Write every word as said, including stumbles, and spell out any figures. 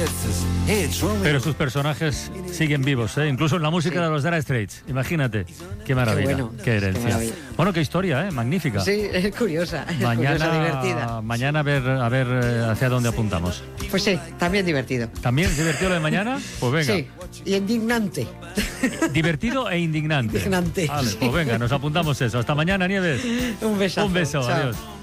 Pero sus personajes siguen vivos, ¿eh? Incluso en la música sí. de los Dire Straits. Imagínate, qué maravilla, qué, bueno, qué herencia. Qué maravilla. Bueno, qué historia, ¿eh? Magnífica. Sí, es curiosa, es mañana, curiosa, divertida. Mañana a ver, a ver hacia dónde apuntamos. Pues sí, también divertido. ¿También es divertido lo de mañana? Pues venga. Sí, y indignante. Divertido e indignante. Indignante. Vale, pues venga, nos apuntamos eso. Hasta mañana, Nieves. Un besazo. Un beso, Chao. Adiós.